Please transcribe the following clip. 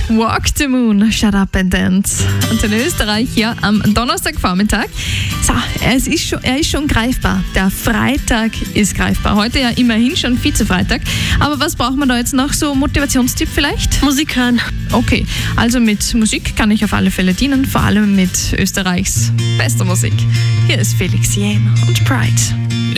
Walk the Moon, Shut Up and Dance. Und in Österreich ja am Donnerstagvormittag. So, er ist schon greifbar. Der Freitag ist greifbar. Heute ja immerhin schon Vize-Freitag. Aber was braucht man da jetzt noch? So Motivationstipp vielleicht? Musik hören. Okay, also mit Musik kann ich auf alle Fälle dienen, vor allem mit Österreichs bester Musik. Hier ist Felix Jähn und Pride.